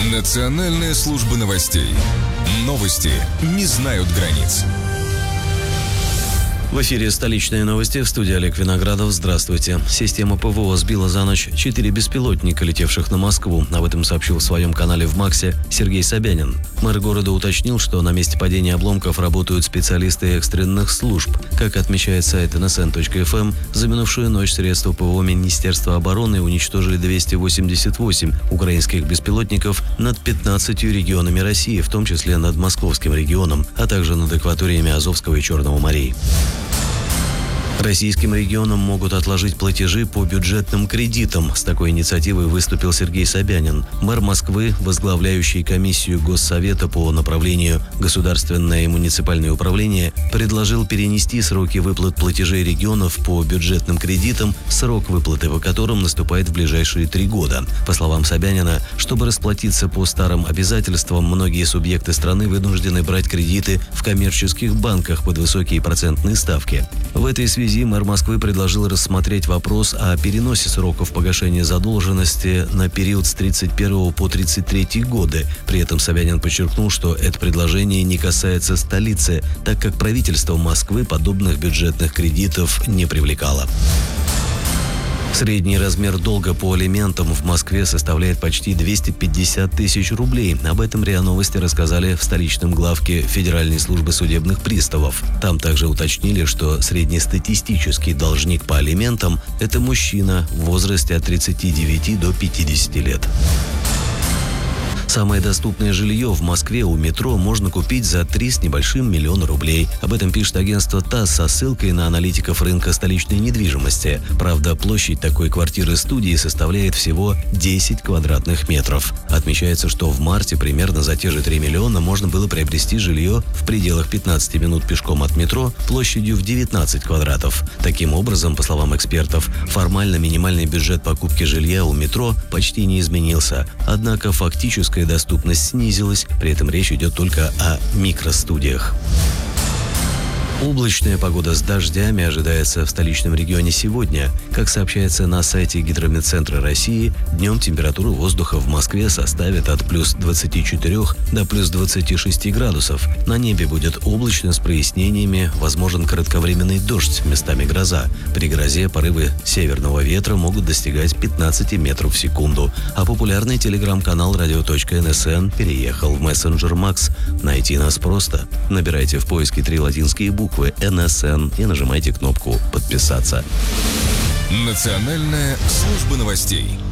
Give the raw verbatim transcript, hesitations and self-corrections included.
Национальная служба новостей. Новости не знают границ. В эфире «Столичные новости», в студии Олег Виноградов. Здравствуйте. Система ПВО сбила за ночь четыре беспилотника, летевших на Москву. Об этом сообщил в своем канале в МАКСе Сергей Собянин. Мэр города уточнил, что на месте падения обломков работают специалисты экстренных служб. Как отмечает сайт эн эс эн точка эф эм, за минувшую ночь средства ПВО Министерства обороны уничтожили двести восемьдесят восемь украинских беспилотников над пятнадцатью регионами России, в том числе над Московским регионом, а также над акваториями Азовского и Черного морей. Российским регионам могут отложить платежи по бюджетным кредитам. С такой инициативой выступил Сергей Собянин. Мэр Москвы, возглавляющий комиссию Госсовета по направлению «Государственное и муниципальное управление», предложил перенести сроки выплат платежей регионов по бюджетным кредитам, срок выплаты по которым наступает в ближайшие три года. По словам Собянина, чтобы расплатиться по старым обязательствам, многие субъекты страны вынуждены брать кредиты в коммерческих банках под высокие процентные ставки. В этой связи мэр Москвы предложил рассмотреть вопрос о переносе сроков погашения задолженности на период с тридцать первого по тридцать третий годы. При этом Собянин подчеркнул, что это предложение не касается столицы, так как правительство Москвы подобных бюджетных кредитов не привлекало. Средний размер долга по алиментам в Москве составляет почти двести пятьдесят тысяч рублей. Об этом РИА Новости рассказали в столичном главке Федеральной службы судебных приставов. Там также уточнили, что среднестатистический должник по алиментам – это мужчина в возрасте от тридцати девяти до пятидесяти лет. Самое доступное жилье в Москве у метро можно купить за три с небольшим миллиона рублей. Об этом пишет агентство ТАСС со ссылкой на аналитиков рынка столичной недвижимости. Правда, площадь такой квартиры-студии составляет всего десять квадратных метров. Отмечается, что в марте примерно за те же три миллиона можно было приобрести жилье в пределах пятнадцати минут пешком от метро площадью в девятнадцать квадратов. Таким образом, по словам экспертов, формально минимальный бюджет покупки жилья у метро почти не изменился. Однако фактическая доступность снизилась, при этом речь идет только о микростудиях. Облачная погода с дождями ожидается в столичном регионе сегодня. Как сообщается на сайте Гидрометцентра России, днем температура воздуха в Москве составит от плюс двадцати четырёх до плюс двадцати шести градусов. На небе будет облачно с прояснениями, возможен кратковременный дождь, местами гроза. При грозе порывы северного ветра могут достигать пятнадцати метров в секунду. А популярный телеграм-канал радио точка эн эс эн переехал в мессенджер Макс. Найти нас просто. Набирайте в поиске три латинские буквы эн эс эн и нажимайте кнопку «Подписаться». Национальная служба новостей.